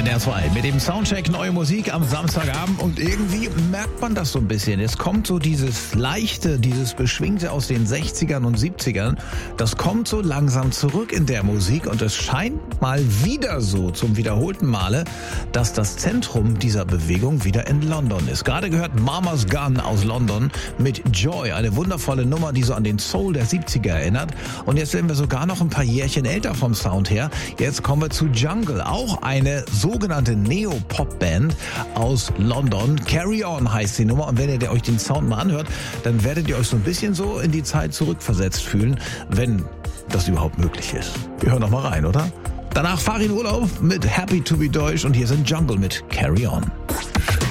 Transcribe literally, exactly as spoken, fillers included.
N D R zwei mit dem Soundcheck neue Musik am Samstagabend und irgendwie merkt man das so ein bisschen. Es kommt so dieses Leichte, dieses Beschwingte aus den sechzigern und siebzigern, das kommt so langsam zurück in der Musik und es scheint mal wieder so zum wiederholten Male, dass das Zentrum dieser Bewegung wieder in London ist. Gerade gehört Mama's Gun aus London mit Joy, eine wundervolle Nummer, die so an den Soul der siebziger erinnert. Und jetzt werden wir sogar noch ein paar Jährchen älter vom Sound her. Jetzt kommen wir zu Jungle, auch eine sogenannte Neo-Pop-Band aus London. Carry On heißt die Nummer und wenn ihr euch den Sound mal anhört, dann werdet ihr euch so ein bisschen so in die Zeit zurückversetzt fühlen, wenn das überhaupt möglich ist. Wir hören noch mal rein, oder? Danach fahre ich in Urlaub mit Happy to be Deutsch und hier sind Jungle mit Carry On.